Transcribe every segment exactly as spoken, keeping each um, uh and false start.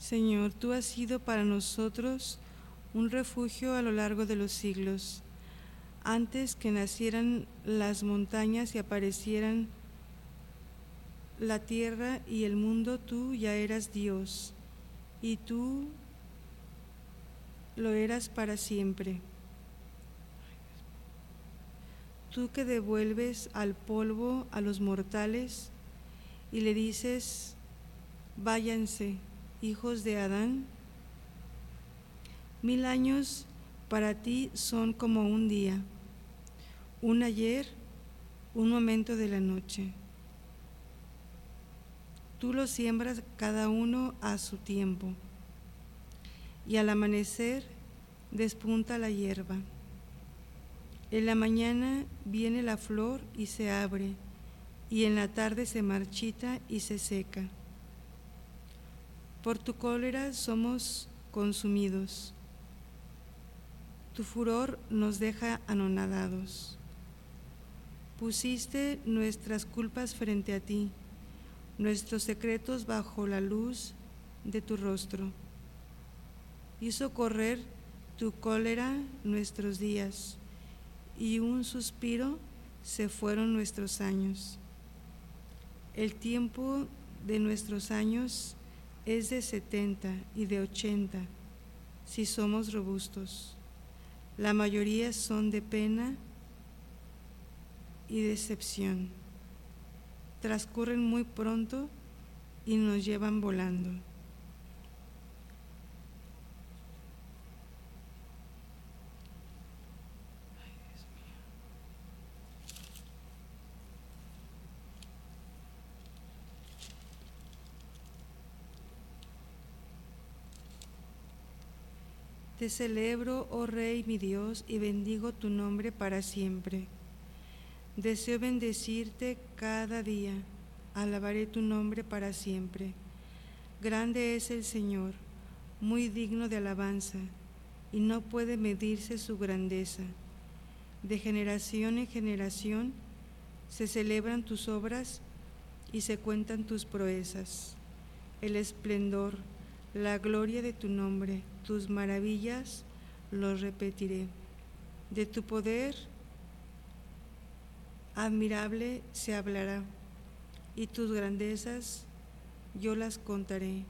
Señor, tú has sido para nosotros un refugio a lo largo de los siglos. Antes que nacieran las montañas y aparecieran la tierra y el mundo, tú ya eras Dios, y tú lo eras para siempre. Tú que devuelves al polvo a los mortales y le dices, váyanse, hijos de Adán. Mil años para ti son como un día, un ayer, un momento de la noche. Tú los siembras cada uno a su tiempo, y al amanecer despunta la hierba. En la mañana viene la flor y se abre, y en la tarde se marchita y se seca. Por tu cólera somos consumidos. Tu furor nos deja anonadados. Pusiste nuestras culpas frente a ti, nuestros secretos bajo la luz de tu rostro. Hizo correr tu cólera nuestros días, y un suspiro se fueron nuestros años. El tiempo de nuestros años es de setenta y de ochenta, si somos robustos. La mayoría son de pena y decepción. Transcurren muy pronto y nos llevan volando. Te celebro, oh Rey, mi Dios, y bendigo tu nombre para siempre. Deseo bendecirte cada día, alabaré tu nombre para siempre. Grande es el Señor, muy digno de alabanza, y no puede medirse su grandeza. De generación en generación se celebran tus obras y se cuentan tus proezas. El esplendor, la gloria de tu nombre, tus maravillas los repetiré. De tu poder admirable se hablará, y tus grandezas yo las contaré.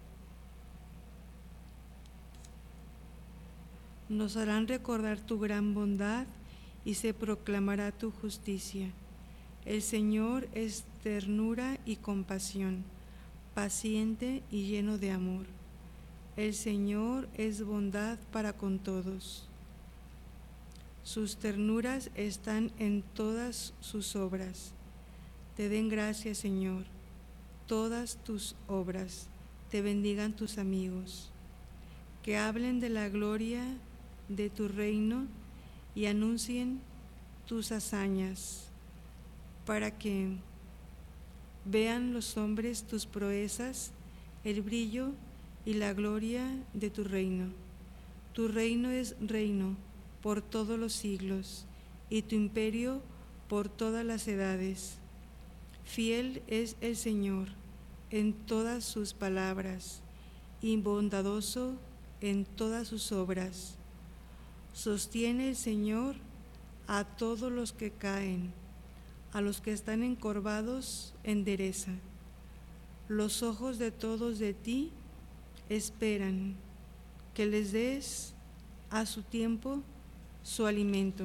Nos harán recordar tu gran bondad y se proclamará tu justicia. El Señor es ternura y compasión, paciente y lleno de amor. El Señor es bondad para con todos. Sus ternuras están en todas sus obras. Te den gracias, Señor, todas tus obras. Te bendigan tus amigos. Que hablen de la gloria de tu reino y anuncien tus hazañas, para que vean los hombres tus proezas, el brillo y la gloria de tu reino. Tu reino es reino por todos los siglos, y tu imperio por todas las edades. Fiel es el Señor en todas sus palabras, y bondadoso en todas sus obras. Sostiene el Señor a todos los que caen, a los que están encorvados endereza. Los ojos de todos de ti esperan que les des a su tiempo su alimento.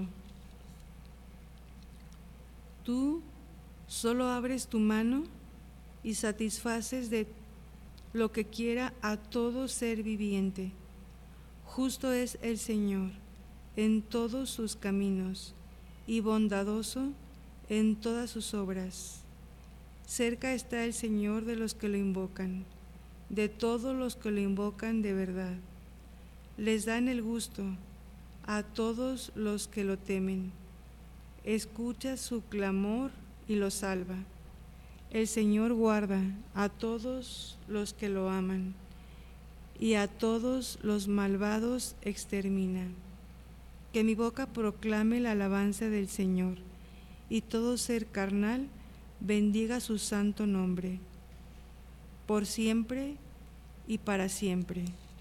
Tú solo abres tu mano y satisfaces de lo que quiera a todo ser viviente. Justo es el Señor en todos sus caminos y bondadoso en todas sus obras. Cerca está el Señor de los que lo invocan, de todos los que lo invocan de verdad. Les dan el gusto a todos los que lo temen. Escucha su clamor y lo salva. El Señor guarda a todos los que lo aman, y a todos los malvados extermina. Que mi boca proclame la alabanza del Señor, y todo ser carnal bendiga su santo nombre. Por siempre y para siempre.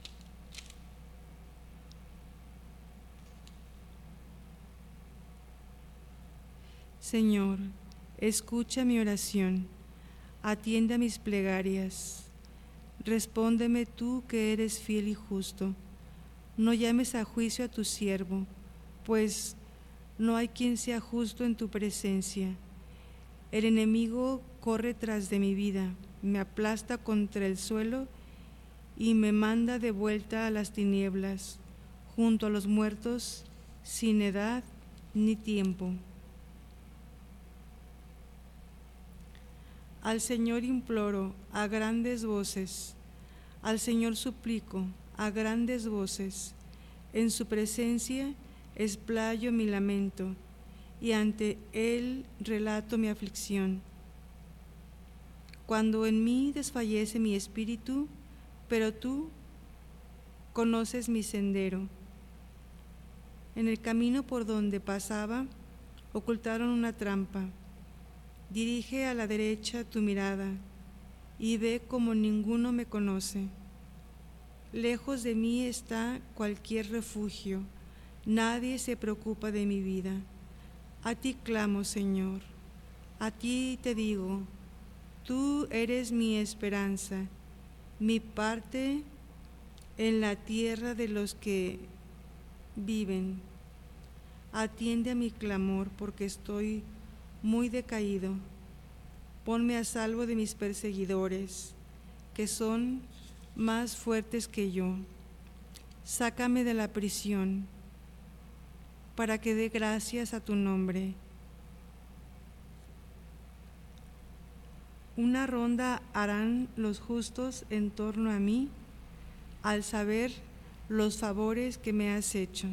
Señor, escucha mi oración, atiende a mis plegarias. Respóndeme tú que eres fiel y justo. No llames a juicio a tu siervo, pues no hay quien sea justo en tu presencia. El enemigo corre tras de mi vida, me aplasta contra el suelo y me manda de vuelta a las tinieblas, junto a los muertos, sin edad ni tiempo. Al Señor imploro a grandes voces, al Señor suplico a grandes voces. En su presencia explayo mi lamento y ante Él relato mi aflicción. Cuando en mí desfallece mi espíritu, pero tú conoces mi sendero. En el camino por donde pasaba, ocultaron una trampa. Dirige a la derecha tu mirada y ve como ninguno me conoce. Lejos de mí está cualquier refugio, nadie se preocupa de mi vida. A ti clamo, Señor, a ti te digo, tú eres mi esperanza, mi parte en la tierra de los que viven. Atiende a mi clamor porque estoy muy decaído. Ponme a salvo de mis perseguidores, que son más fuertes que yo. Sácame de la prisión, para que dé gracias a tu nombre. Una ronda harán los justos en torno a mí, al saber los favores que me has hecho.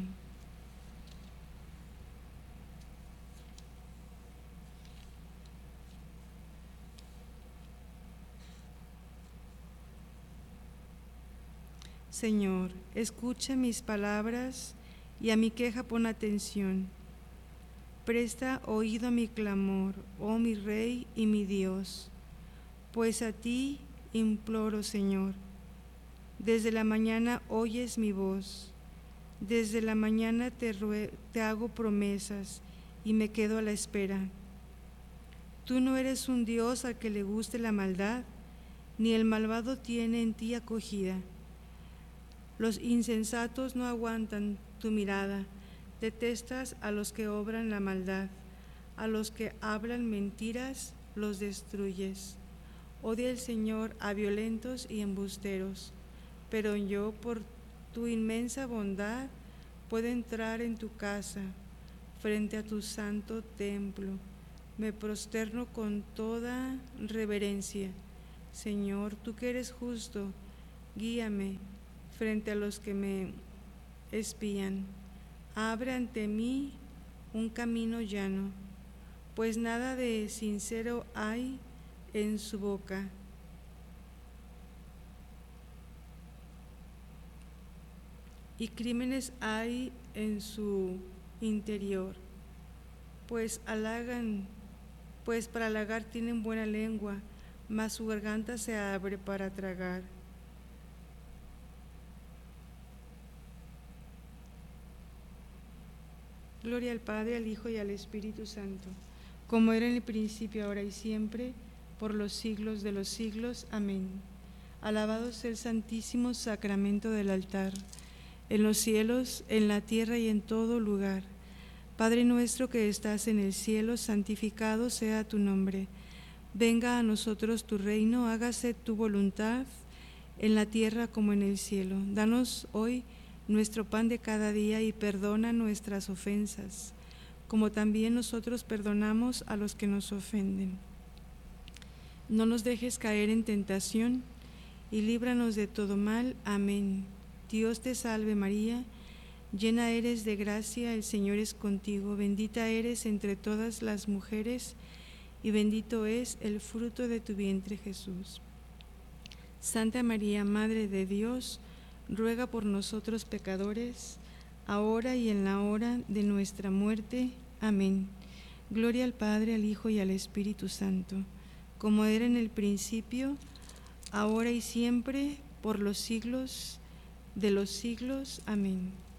Señor, escucha mis palabras y a mi queja pon atención. Presta oído a mi clamor, oh mi Rey y mi Dios, pues a ti imploro, Señor. Desde la mañana oyes mi voz, desde la mañana te, rue- te hago promesas y me quedo a la espera. Tú no eres un Dios al que le guste la maldad, ni el malvado tiene en ti acogida. Los insensatos no aguantan tu mirada, detestas a los que obran la maldad, a los que hablan mentiras los destruyes. Odia el Señor a violentos y embusteros, pero yo por tu inmensa bondad puedo entrar en tu casa, frente a tu santo templo. Me prosterno con toda reverencia. Señor, tú que eres justo, guíame frente a los que me espían. Abre ante mí un camino llano, pues nada de sincero hay en su boca. Y crímenes hay en su interior, pues halagan, pues para halagar tienen buena lengua, mas su garganta se abre para tragar. Gloria al Padre, al Hijo y al Espíritu Santo, como era en el principio, ahora y siempre, por los siglos de los siglos. Amén. Alabado sea el santísimo sacramento del altar, en los cielos, en la tierra y en todo lugar. Padre nuestro que estás en el cielo, santificado sea tu nombre. Venga a nosotros tu reino, hágase tu voluntad, en la tierra como en el cielo. Danos hoy nuestro pan de cada día y perdona nuestras ofensas, como también nosotros perdonamos a los que nos ofenden. No nos dejes caer en tentación y líbranos de todo mal. Amén. Dios te salve María, llena eres de gracia, el Señor es contigo, bendita eres entre todas las mujeres y bendito es el fruto de tu vientre Jesús. Santa María, Madre de Dios, ruega por nosotros pecadores, ahora y en la hora de nuestra muerte. Amén. Gloria al Padre, al Hijo y al Espíritu Santo, como era en el principio, ahora y siempre, por los siglos de los siglos. Amén.